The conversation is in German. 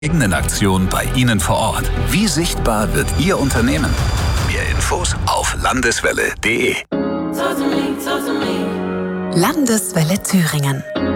eigenen Aktion bei Ihnen vor Ort. Wie sichtbar wird Ihr Unternehmen? Mehr Infos auf landeswelle.de. Landeswelle Thüringen.